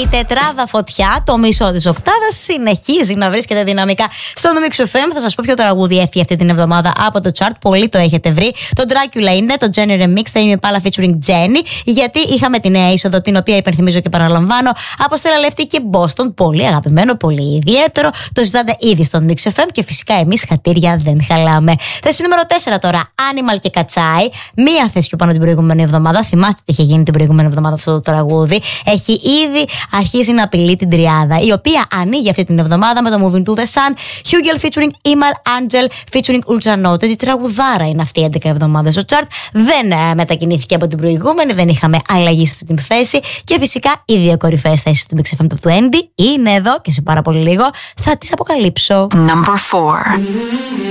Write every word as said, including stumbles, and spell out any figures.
τετράδα φωτιά, το μισό της οκτάδας, συνεχίζει να βρίσκεται δυναμικά στο Mix εφ εμ. Θα σας πω ποιο τραγούδι έφυγε αυτή την εβδομάδα από το chart. Πολύ το έχετε βρει. Το Dracula είναι το Jenny Remix, θα είμαι πάλα featuring Jenny. Γιατί είχαμε τη νέα είσοδο, την οποία υπενθυμίζω και παραλαμβάνω, από Στέλλα Λεφτή και Boston. Πολύ αγαπημένο, πολύ ιδιαίτερο. Το ζητάτε ήδη στο Mix εφ εμ και φυσικά εμείς χατήρια δεν χαλάμε. Θέση νούμερο τέσσερα τώρα, Animal και Κατσάι. Μία θέση πιο πάνω την προηγούμενη εβδομάδα. Θυμάστε τι είχε γίνει την προηγούμενη εβδομάδα αυτό το τραγούδι. Έχει ήδη αρχίσει να απειλεί την τριάδα, η οποία ανοίγει αυτή την εβδομάδα με το Moving to the Sun. Hugel featuring Imal Angel featuring Ultra Note. Η τραγουδάρα είναι αυτή έντεκα εβδομάδες στο chart. Δεν ε, μετακινήθηκε από την προηγούμενη, δεν είχαμε αλλαγή σε αυτή την θέση. Και φυσικά οι δύο κορυφαίες θέσεις του Mix εφ εμ Top είκοσι είναι εδώ και σε πάρα πολύ λίγο θα τις αποκαλύψω. Number four.